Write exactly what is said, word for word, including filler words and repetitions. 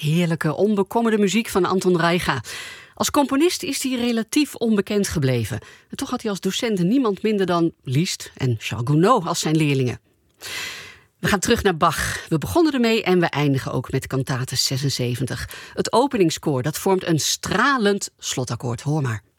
Heerlijke, onbekommerde muziek van Anton Reicha. Als componist is hij relatief onbekend gebleven. En toch had hij als docenten niemand minder dan Liszt en Charles Gounod als zijn leerlingen. We gaan terug naar Bach. We begonnen ermee en we eindigen ook met kantate zesenzeventig. Het openingskoor, dat vormt een stralend slotakkoord. Hoor maar.